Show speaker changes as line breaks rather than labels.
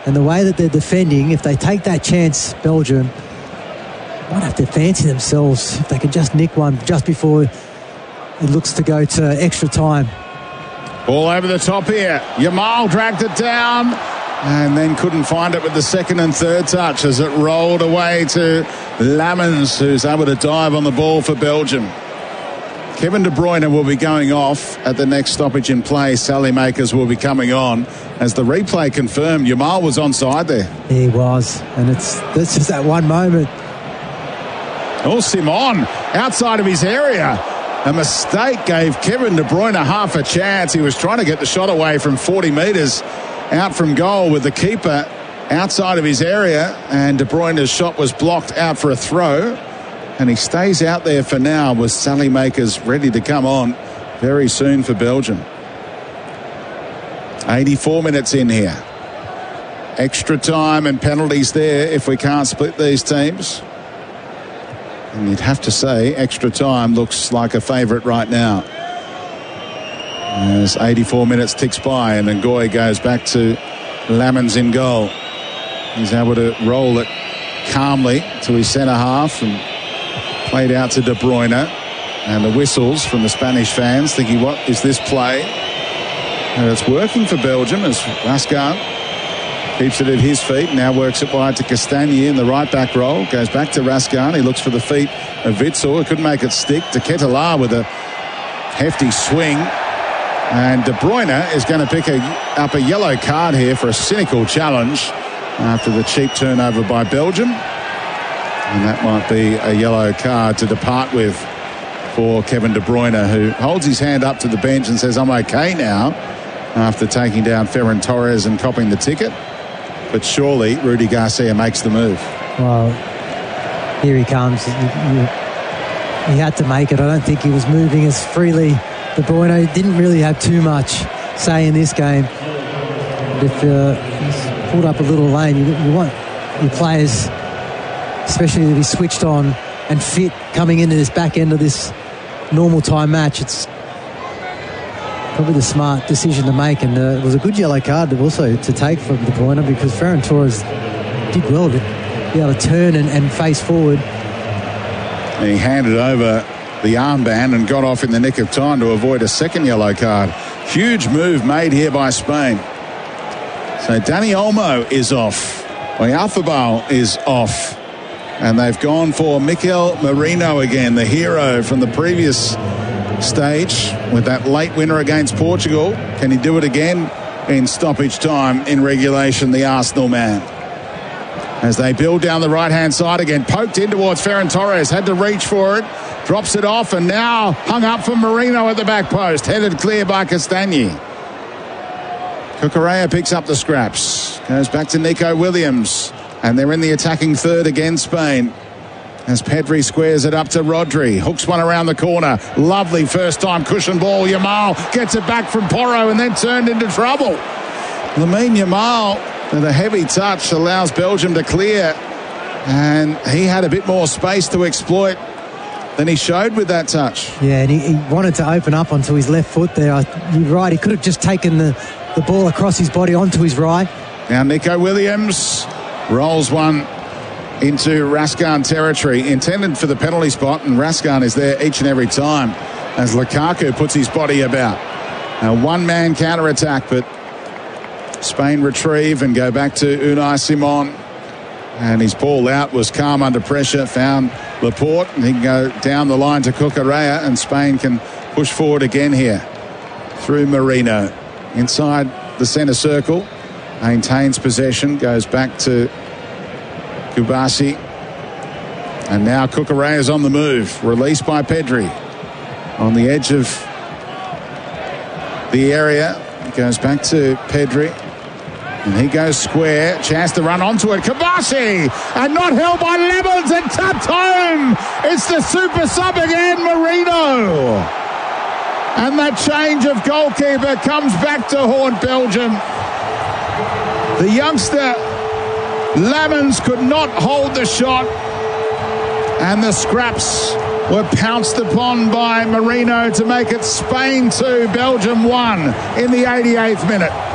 And the way that they're defending, if they take that chance, Belgium might have to fancy themselves if they can just nick one just before it looks to go to extra time.
All over the top here. Yamal dragged it down and then couldn't find it with the second and third touch as it rolled away to Lammens, who's able to dive on the ball for Belgium. Kevin De Bruyne will be going off at the next stoppage in play. Sallymakers will be coming on. As the replay confirmed, Yamal was onside there.
He was, and that's just that one moment.
Oh, Simon, outside of his area. A mistake gave Kevin De Bruyne half a chance. He was trying to get the shot away from 40 metres out from goal with the keeper outside of his area, and De Bruyne's shot was blocked out for a throw, and he stays out there for now with Sallymakers ready to come on very soon for Belgium. 84 minutes in here. Extra time and penalties there if we can't split these teams. And you'd have to say extra time looks like a favourite right now. As 84 minutes ticks by and Ngoy goes back to Lammens in goal. He's able to roll it calmly to his centre half and played out to De Bruyne. And the whistles from the Spanish fans thinking, what is this play? And it's working for Belgium as Raskin keeps it at his feet, now works it wide to Castagni in the right back roll, goes back to Raskin, he looks for the feet of Witsel, he couldn't make it stick, to Ketelaar with a hefty swing, and De Bruyne is going to pick up a yellow card here for a cynical challenge after the cheap turnover by Belgium, and that might be a yellow card to depart with for Kevin De Bruyne, who holds his hand up to the bench and says, I'm okay now, after taking down Ferran Torres and copping the ticket. But surely Rudy Garcia makes the move.
Well, here he comes. He had to make it. I don't think he was moving as freely. De Bruyne didn't really have too much say in this game. But if he's pulled up a little lane, you want your players, especially to be switched on and fit coming into this back end of this normal time match. It's probably the smart decision to make, and it was a good yellow card also to take from De Bruyne, because Ferran Torres did well to be able to turn and face forward.
And he handed over the armband and got off in the nick of time to avoid a second yellow card. Huge move made here by Spain. So Dani Olmo is off. Oyarzabal is off. And they've gone for Mikel Merino again, the hero from the previous stage with that late winner against Portugal. Can he do it again in stoppage time in regulation, the Arsenal man? As they build down the right-hand side again, poked in towards Ferran Torres, had to reach for it, drops it off, and now hung up for Merino at the back post, headed clear by Castagni. Cucurella picks up the scraps, goes back to Nico Williams, and they're in the attacking third again, Spain. As Pedri squares it up to Rodri. Hooks one around the corner. Lovely first time cushion ball. Yamal gets it back from Porro and then turned into trouble. Lamine Yamal with a heavy touch allows Belgium to clear. And he had a bit more space to exploit than he showed with that touch.
Yeah, and he wanted to open up onto his left foot there. You're right, he could have just taken the ball across his body onto his right.
Now Nico Williams rolls one into Raskin territory, intended for the penalty spot, and Raskin is there each and every time as Lukaku puts his body about. A one-man counter-attack, but Spain retrieve and go back to Unai Simon, and his ball out was calm under pressure, found Laporte, and he can go down the line to Cucurella, and Spain can push forward again here through Merino inside the centre circle, maintains possession, goes back to Kubasi, and now Cucurella is on the move, released by Pedri on the edge of the area. It goes back to Pedri, and he goes square, chance to run onto it. Kubasi, and not held by Lammens, and tapped home. It's the super sub again, Merino, and that change of goalkeeper comes back to haunt Belgium. The youngster Lammens could not hold the shot, and the scraps were pounced upon by Merino to make it Spain 2, Belgium 1 in the 88th minute.